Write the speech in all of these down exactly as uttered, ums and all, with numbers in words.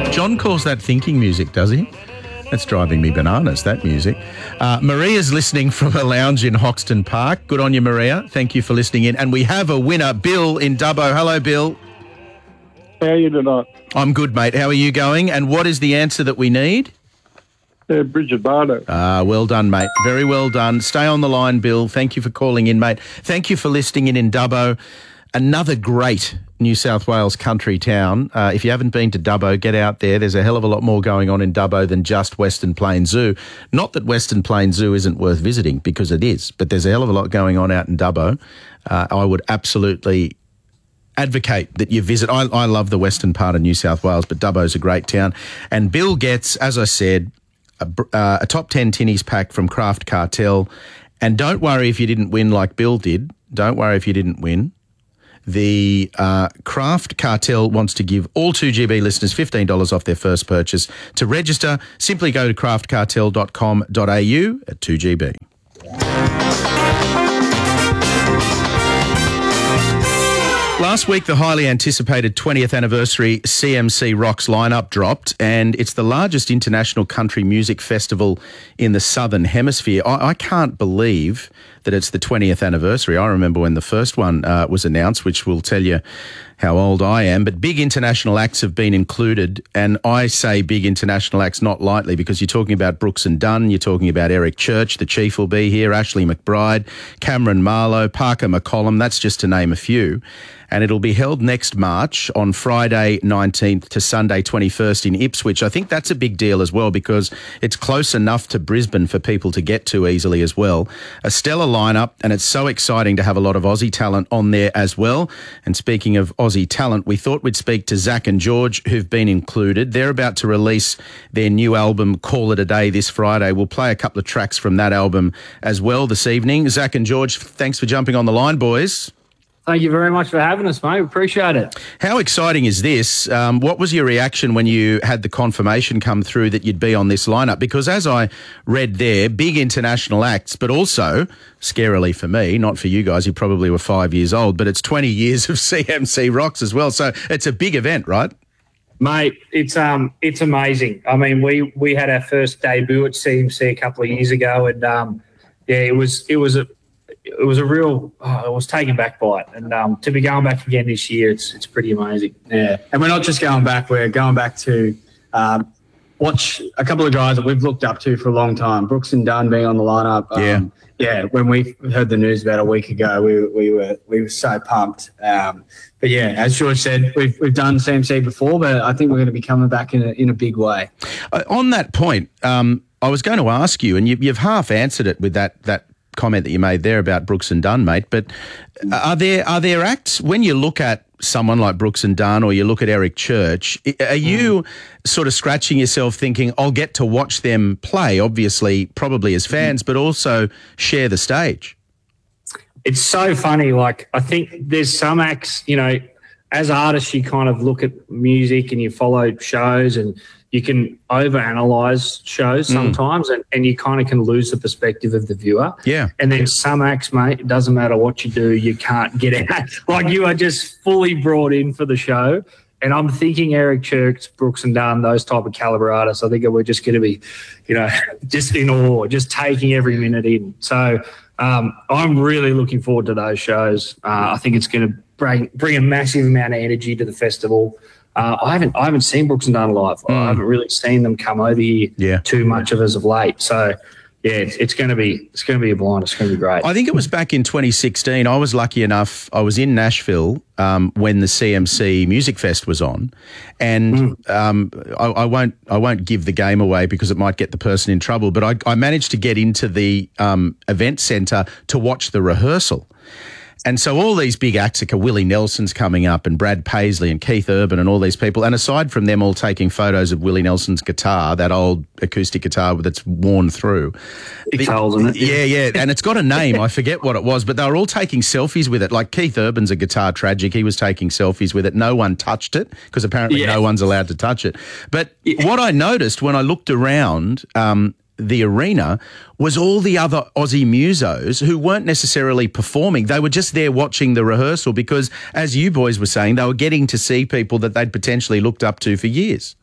John calls that thinking music, does he? That's driving me bananas, that music. Uh, Maria's listening from a lounge in Hoxton Park. Good on you, Maria. Thank you for listening in. And we have a winner, Bill in Dubbo. Hello, Bill. How are you tonight? I'm good, mate. How are you going? And what is the answer that we need? Uh, Bridget Bardo. Ah, well done, mate. Very well done. Stay on the line, Bill. Thank you for calling in, mate. Thank you for listening in in Dubbo. Another great New South Wales country town. Uh, if you haven't been to Dubbo, get out there. There's a hell of a lot more going on in Dubbo than just Western Plains Zoo. Not that Western Plains Zoo isn't worth visiting, because it is, but there's a hell of a lot going on out in Dubbo. Uh, I would absolutely advocate that you visit. I, I love the western part of New South Wales, but Dubbo's a great town. And Bill gets, as I said, a, uh, a top ten tinnies pack from Craft Cartel. And don't worry if you didn't win like Bill did. Don't worry if you didn't win. The uh, Craft Cartel wants to give all two G B listeners fifteen dollars off their first purchase. To register, simply go to craft cartel dot com dot a u at two G B. Last week, the highly anticipated twentieth anniversary C M C Rocks lineup dropped, and it's the largest international country music festival in the Southern Hemisphere. I, I can't believe that it's the twentieth anniversary. I remember when the first one uh, was announced, which will tell you how old I am. But big international acts have been included, and I say big international acts not lightly, because you're talking about Brooks and Dunn, you're talking about Eric Church, the Chief will be here, Ashley McBride, Cameron Marlowe, Parker McCollum, that's just to name a few. And it'll be held next March on Friday nineteenth to Sunday twenty-first in Ipswich. I think that's a big deal as well, because it's close enough to Brisbane for people to get to easily as well. A stellar lineup, and it's so exciting to have a lot of Aussie talent on there as well. And speaking of Aussie talent, we thought we'd speak to Zach and George, who've been included. They're about to release their new album, Call It A Day, this Friday. We'll play a couple of tracks from that album as well this evening. Zach and George, thanks for jumping on the line, boys. Thank you very much for having us, mate. Appreciate it. How exciting is this? Um, what was your reaction when you had the confirmation come through that you'd be on this lineup? Because as I read there, big international acts, but also, scarily for me, not for you guys, you probably were five years old, but it's twenty years of C M C Rocks as well. So it's a big event, right? Mate, it's um, it's amazing. I mean, we we had our first debut at C M C a couple of years ago, and um, yeah, it was it was a It was a real, oh, I was taken back by it. And um, to be going back again this year, it's it's pretty amazing. Yeah. And we're not just going back, we're going back to um, watch a couple of guys that we've looked up to for a long time. Brooks and Dunn being on the lineup. Um, yeah. Yeah. When we heard the news about a week ago, we, we were we were so pumped. Um, but yeah, as George said, we've we've done C M C before, but I think we're going to be coming back in a, in a big way. Uh, on that point, um, I was going to ask you, and you, you've half answered it with that that. comment that you made there about Brooks and Dunn, mate, but are there are there acts, when you look at someone like Brooks and Dunn or you look at Eric Church, are you mm. sort of scratching yourself thinking, I'll get to watch them play, obviously, probably as fans, mm. but also share the stage? It's so funny. Like, I think there's some acts, you know, as artists, you kind of look at music and you follow shows and you can overanalyze shows sometimes mm. and, and you kind of can lose the perspective of the viewer. Yeah. And then some acts, mate, it doesn't matter what you do, you can't get out. Like, you are just fully brought in for the show. And I'm thinking Eric Church, Brooks and Dunn, those type of caliber artists, I think we're just going to be, you know, just in awe, just taking every minute in. So um, I'm really looking forward to those shows. Uh, I think it's going to bring bring a massive amount of energy to the festival. Uh, I haven't I haven't seen Brooks and Dunn live. Mm. I haven't really seen them come over here yeah. too much of as of late. So yeah, it's, it's going to be it's going to be a blind. It's going to be great. I think it was back in twenty sixteen. I was lucky enough. I was in Nashville um, when the C M C Music Fest was on, and mm. um, I, I won't I won't give the game away because it might get the person in trouble. But I, I managed to get into the um, event centre to watch the rehearsal. And so all these big acts, like Willie Nelson's coming up and Brad Paisley and Keith Urban and all these people. And aside from them all taking photos of Willie Nelson's guitar, that old acoustic guitar that's worn through. Big holes in it. Yeah, yeah. And it's got a name. I forget what it was, but they were all taking selfies with it. Like Keith Urban's a guitar tragic. He was taking selfies with it. No one touched it because apparently yeah. no one's allowed to touch it. But yeah. what I noticed when I looked around um, the arena was all the other Aussie musos who weren't necessarily performing. They were just there watching the rehearsal because, as you boys were saying, they were getting to see people that they'd potentially looked up to for years.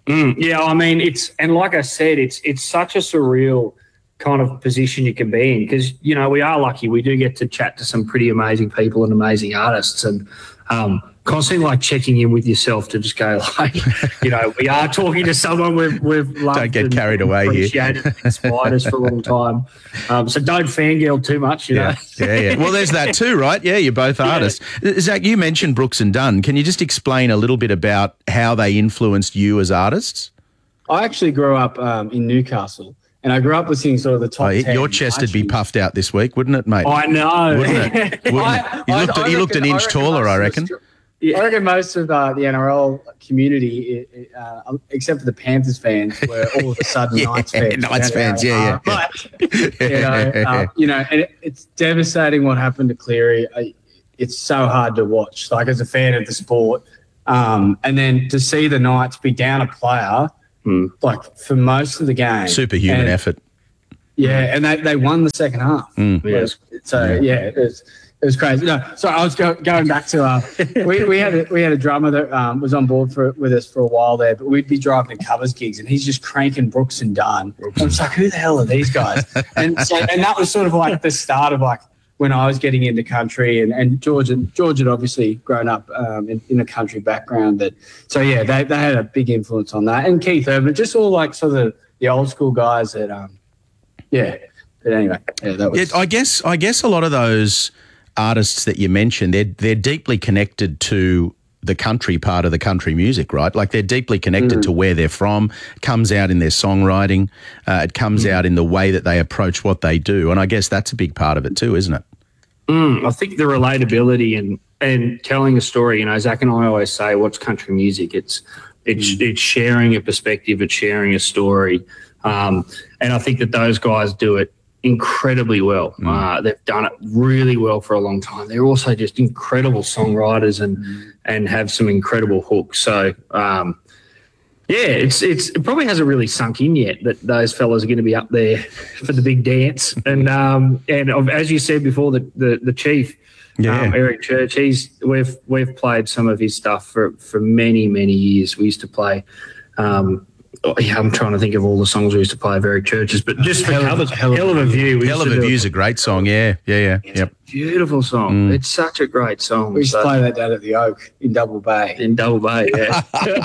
Mm, yeah, I mean, it's and like I said, it's it's such a surreal kind of position you can be in because, you know, we are lucky. We do get to chat to some pretty amazing people and amazing artists and um, constantly like checking in with yourself to just go like, you know, we are talking to someone we've, we've loved. Don't get and carried away here. Appreciated and inspired us for a long time. Um, so don't fangirl too much, you yeah. know. yeah, yeah. Well, there's that too, right? Yeah, you're both artists. Yeah. Zach, you mentioned Brooks and Dunn. Can you just explain a little bit about how they influenced you as artists? I actually grew up um, in Newcastle. And I grew up listening sort of the top Oh, ten. your chest would be puffed out this week, wouldn't it, mate? I know. Wouldn't it? Wouldn't I- it? You I- looked, I you looked an reckon- inch I reckon taller, most I of reckon. the- I reckon most of uh, the N R L community, uh, except for the Panthers fans, were all of a sudden Yeah, Knights fans. Knights fans, yeah, yeah. Uh, But, you know, uh, you know, and it, it's devastating what happened to Cleary. I, it's so hard to watch, like as a fan of the sport. Um, and then to see the Knights be down a player, Hmm. like for most of the game. Superhuman and, effort. Yeah, and they, they won the second half. Mm. Yeah. So yeah, it was it was crazy. No, so I was go, going back to uh, we we had a, we had a drummer that um, was on board for with us for a while there, but we'd be driving to covers gigs and he's just cranking Brooks and Dunn. I was like, who the hell are these guys? And so and that was sort of like the start of like when I was getting into country and, and George and George had obviously grown up um, in, in a country background. That so yeah, they they had a big influence on that. And Keith Urban, just all like sort of the old school guys that um yeah. But anyway, yeah, that was. Yeah, I guess I guess a lot of those artists that you mentioned, they're they're deeply connected to the country part of the country music, right? Like they're deeply connected Mm. to where they're from. It comes out in their songwriting. Uh, it comes Mm. out in the way that they approach what they do, and I guess that's a big part of it too, isn't it? Mm, I think the relatability and and telling a story. You know, Zach and I always say, "What's country music?" It's it's Mm. it's sharing a perspective. It's sharing a story. Um, and I think that those guys do it incredibly well. Mm. Uh, they've done it really well for a long time. They're also just incredible songwriters and and have some incredible hooks. So um, yeah, it's it's it probably hasn't really sunk in yet that those fellas are going to be up there for the big dance. And um, and as you said before, the the, the chief. Yeah. Um, Eric Church, he's we've we've played some of his stuff for, for many many years. We used to play. Um, oh, yeah, I'm trying to think of all the songs we used to play of Eric Church's, but just for Hell of- covers, Hell of hell of a view. We Hell used of to a do View's a great song. Yeah, yeah, yeah. It's Yep. a beautiful song. Mm. It's such a great song. we used to So- play that down at the Oak in Double Bay. in Double Bay. Yeah,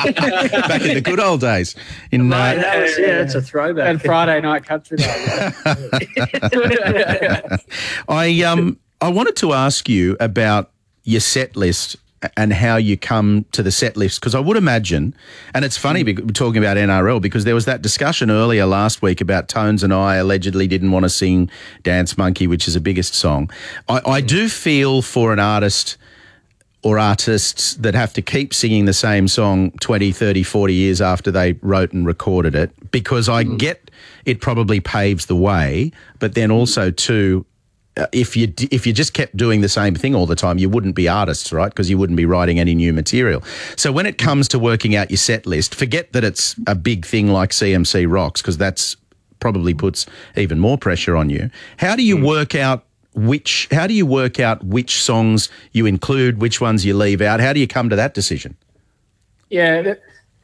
Back in the good old days. In Mate, uh, that was- yeah, it's a throwback. And Friday night country night. I um I wanted to ask you about your set list and how you come to the set list, because I would imagine, and it's funny mm. we're talking about N R L because there was that discussion earlier last week about Tones and I allegedly didn't want to sing Dance Monkey, which is the biggest song. I, I do feel for an artist or artists that have to keep singing the same song twenty, thirty, forty years after they wrote and recorded it, because I mm. get it probably paves the way, but then also too, Uh, if you if you just kept doing the same thing all the time, you wouldn't be artists, right? Because you wouldn't be writing any new material. So when it comes to working out your set list, forget that it's a big thing like C M C Rocks, because that's probably puts even more pressure on you. How do you work out which? How do you work out which songs you include, which ones you leave out? How do you come to that decision? Yeah, that,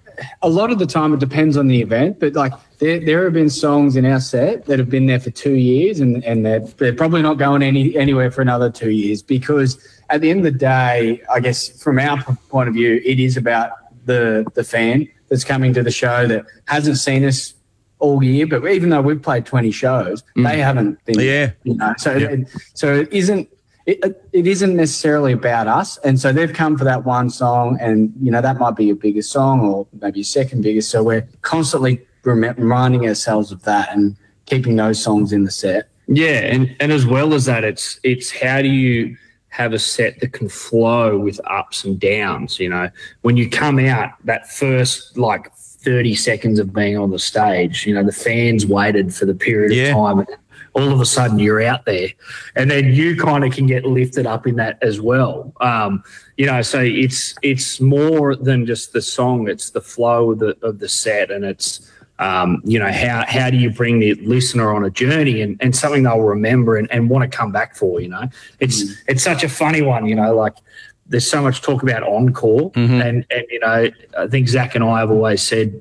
a lot of the time it depends on the event, but like there, there have been songs in our set that have been there for two years and, and they're, they're probably not going any anywhere for another two years because at the end of the day, I guess from our point of view, it is about the the fan that's coming to the show that hasn't seen us all year, but even though we've played twenty shows, mm. they haven't been. Yeah. You know, so yeah. it, so it isn't. It, it isn't necessarily about us, and so they've come for that one song, and you know that might be your biggest song or maybe your second biggest. So we're constantly rem- reminding ourselves of that and keeping those songs in the set. Yeah, and, and as well as that, it's it's how do you have a set that can flow with ups and downs? You know, when you come out that first like thirty seconds of being on the stage, you know, the fans waited for the period yeah. of time. And all of a sudden you're out there and then you kind of can get lifted up in that as well. Um, you know, so it's it's more than just the song, it's the flow of the, of the set and it's, um, you know, how how do you bring the listener on a journey and, and something they'll remember and, and want to come back for, you know. It's mm. it's such a funny one, you know, like there's so much talk about encore mm-hmm. and, and, you know, I think Zach and I have always said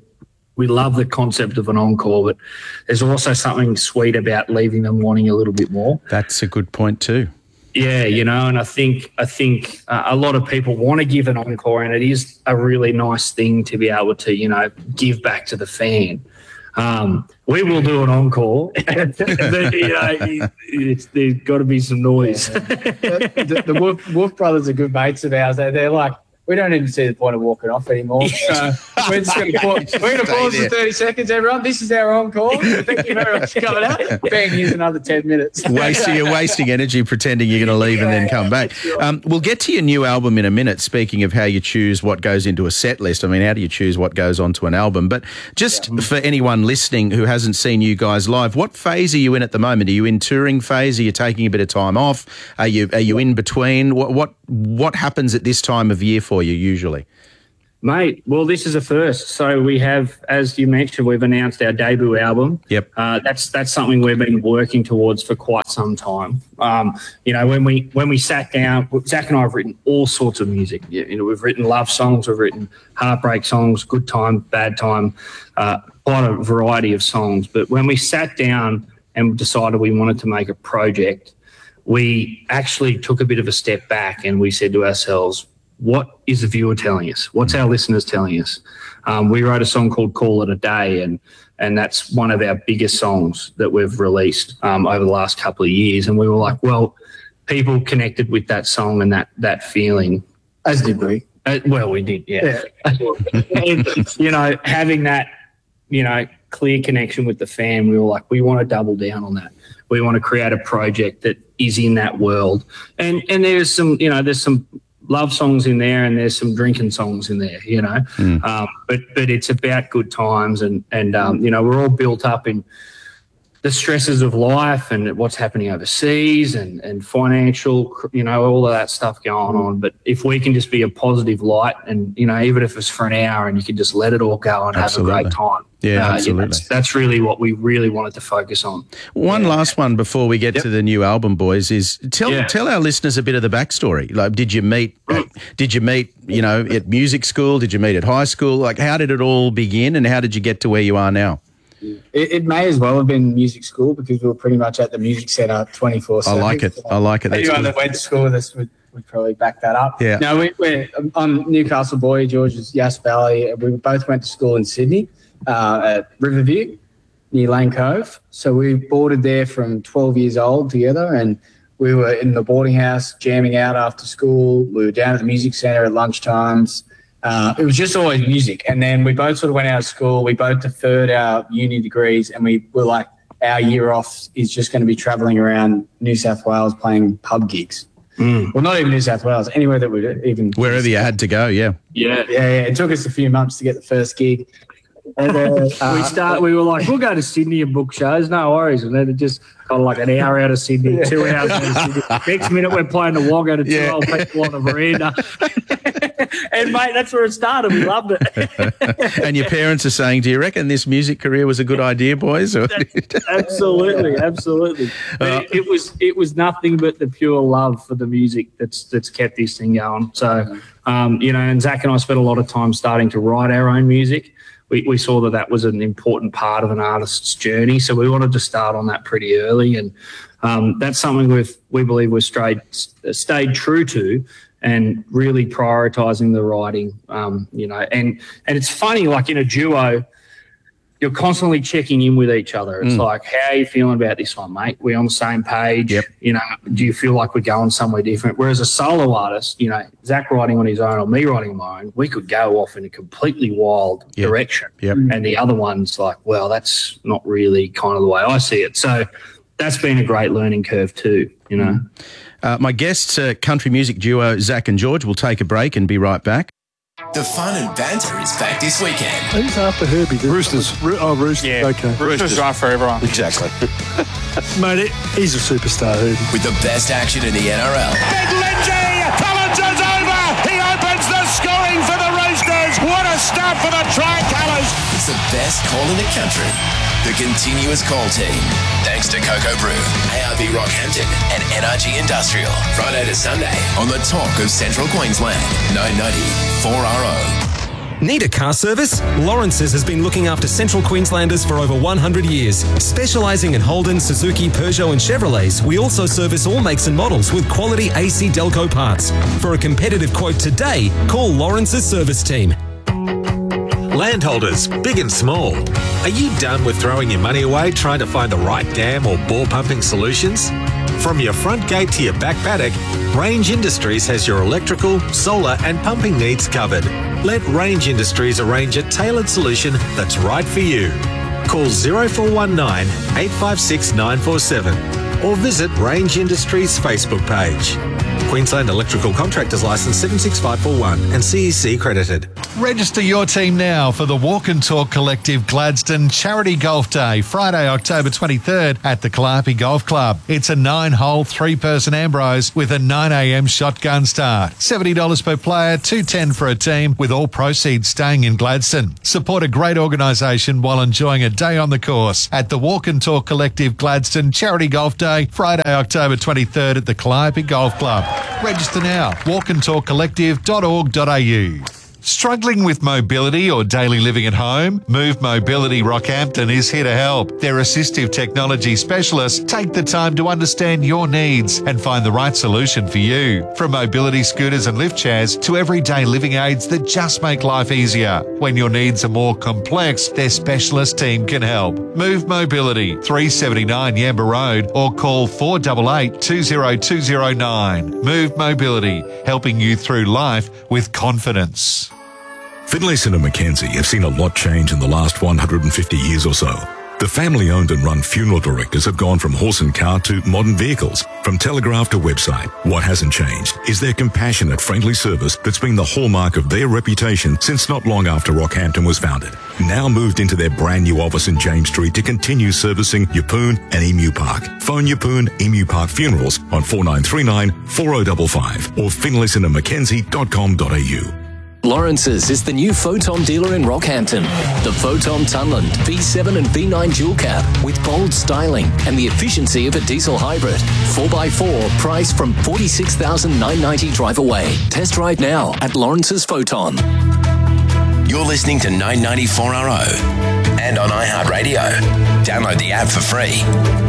we love the concept of an encore, but there's also something sweet about leaving them wanting a little bit more. That's a good point too. Yeah, you know, and I think I think uh, a lot of people want to give an encore, and it is a really nice thing to be able to, you know, give back to the fan. Um, we will do an encore, but, you know, it's, there's got to be some noise. Yeah, yeah. the the Wolf, Wolf brothers are good mates of ours. They, they're like, we don't even see the point of walking off anymore. So we're just going to pause, we're going to pause for thirty seconds, everyone. This is our encore. Thank you very much for coming out. Bang, here's another ten minutes. Wasting, you're wasting energy pretending you're going to leave and then come back. Um, we'll get to your new album in a minute, speaking of how you choose what goes into a set list. I mean, how do you choose what goes onto an album? But just yeah. for anyone listening who hasn't seen you guys live, what phase are you in at the moment? Are you in touring phase? Are you taking a bit of time off? Are you are you in between? What what what happens at this time of year for you usually? Mate, well, this is a first. So we have, as you mentioned, we've announced our debut album. Yep. Uh, that's that's something we've been working towards for quite some time. Um, you know, when we when we sat down, Zach and I have written all sorts of music. You know, we've written love songs, we've written heartbreak songs, good time, bad time, uh, quite a variety of songs. But when we sat down and decided we wanted to make a project, we actually took a bit of a step back and we said to ourselves, what is the viewer telling us? What's our listeners telling us? Um, we wrote a song called Call It a Day, and and that's one of our biggest songs that we've released um, over the last couple of years. And we were like, well, people connected with that song and that that feeling. As did we. Uh, well, we did, yeah. yeah. And, you know, having that, you know, clear connection with the fan, we were like, we want to double down on that. We want to create a project that is in that world. And and there's some, you know, there's some love songs in there and there's some drinking songs in there, you know. Mm. Um, but but it's about good times and, and um, you know, we're all built up in the stresses of life and what's happening overseas and, and financial, you know, all of that stuff going on. But if we can just be a positive light and, you know, even if it's for an hour and you can just let it all go and absolutely. Have a great time. Yeah, uh, absolutely. Yeah, that's, that's really what we really wanted to focus on. One yeah. last one before we get yep. to the new album, boys, is tell yeah. tell our listeners a bit of the backstory. Like, did you meet, uh, did you meet, you know, at music school? Did you meet at high school? Like, how did it all begin and how did you get to where you are now? It, it may as well have been music school because we were pretty much at the music centre twenty-four seven. I like it. I like it. That's anyone that went to school with us would, would probably back that up. Yeah. No, we, we're, I'm Newcastle boy, George is Yass Valley. We both went to school in Sydney uh, at Riverview near Lane Cove. So we boarded there from twelve years old together and we were in the boarding house jamming out after school. We were down at the music centre at lunchtimes. Uh, it was just always music. And then we both sort of went out of school. We both deferred our uni degrees and we were like, our year off is just going to be travelling around New South Wales playing pub gigs. Mm. Well, not even New South Wales, anywhere that would even... Wherever you had to go, yeah. Yeah. Yeah, yeah. It took us a few months to get the first gig. And then uh, we start. We were like, we'll go to Sydney and book shows, no worries. And then it just got like an hour out of Sydney, yeah. two hours out of Sydney. Next minute, we're playing the Wagga to two yeah. old people on the veranda. And mate, that's where it started. We loved it. And your parents are saying, "Do you reckon this music career was a good idea, boys?" absolutely, absolutely. Uh, it, it was. It was nothing but the pure love for the music that's that's kept this thing going. So, um, you know, and Zach and I spent a lot of time starting to write our own music. We, we saw that that was an important part of an artist's journey, so we wanted to start on that pretty early, and um, that's something we've we believe we've stayed stayed true to, and really prioritising the writing. Um, you know, and and it's funny, like in a duo, you're constantly checking in with each other. It's mm. like, how are you feeling about this one, mate? We're on the same page. Yep. You know, do you feel like we're going somewhere different? Whereas a solo artist, you know, Zach writing on his own or me writing on my own, we could go off in a completely wild yep. direction. Yep. And the other one's like, well, that's not really kind of the way I see it. So that's been a great learning curve too, you know. Uh, my guests, uh, country music duo Zach and George, will take a break and be right back. The fun and banter is back this weekend. Who's after Herbie? Roosters. Ro- oh, Roosters. Yeah. Okay. Roosters right for everyone. Exactly. Mate, he's a superstar, Herbie. With the best action in the N R L. Big Lindsay! Collins is over! He opens the scoring for the Roosters! What a start for the Tricolours! It's the best call in the country. The continuous call team. Thanks to Cocoa Brew, A R B Rockhampton and N R G Industrial. Friday to Sunday on the talk of Central Queensland. nine ninety four R O. Need a car service? Lawrence's has been looking after Central Queenslanders for over one hundred years. Specialising in Holden, Suzuki, Peugeot and Chevrolets, we also service all makes and models with quality A C Delco parts. For a competitive quote today, call Lawrence's service team. Landholders, big and small. Are you done with throwing your money away trying to find the right dam or bore pumping solutions? From your front gate to your back paddock, Range Industries has your electrical, solar and pumping needs covered. Let Range Industries arrange a tailored solution that's right for you. Call zero four one nine, eight five six, nine four seven or visit Range Industries Facebook page. Queensland Electrical Contractors Licence seven six five four one and C E C accredited. Register your team now for the Walk and Talk Collective Gladstone Charity Golf Day, Friday, October twenty-third at the Calliope Golf Club. It's a nine-hole, three-person Ambrose with a nine a m shotgun start. seventy dollars per player, two hundred ten dollars for a team, with all proceeds staying in Gladstone. Support a great organisation while enjoying a day on the course at the Walk and Talk Collective Gladstone Charity Golf Day, Friday, October twenty-third at the Calliope Golf Club. Register now, walk and talk collective dot org dot a u. Struggling with mobility or daily living at home? Move Mobility Rockhampton is here to help. Their assistive technology specialists take the time to understand your needs and find the right solution for you. From mobility scooters and lift chairs to everyday living aids that just make life easier. When your needs are more complex, their specialist team can help. Move Mobility, three seventy-nine Yamba Road, or call four eight eight, two zero two zero nine. Move Mobility, helping you through life with confidence. Finlayson and Mackenzie have seen a lot change in the last one hundred fifty years or so. The family-owned and run funeral directors have gone from horse and cart to modern vehicles, from telegraph to website. What hasn't changed is their compassionate, friendly service that's been the hallmark of their reputation since not long after Rockhampton was founded. Now moved into their brand new office in James Street to continue servicing Yeppoon and Emu Park. Phone Yeppoon Emu Park Funerals on four nine three nine, four zero five five or finlayson and mackenzie dot com dot a u. Lawrence's is the new Photon dealer in Rockhampton. The Photon Tunland V seven and V nine dual cab with bold styling and the efficiency of a diesel hybrid. four by four, price from forty-six thousand nine hundred ninety drive away. Test drive now at Lawrence's Photon. You're listening to nine ninety-four R O and on iHeartRadio. Download the app for free.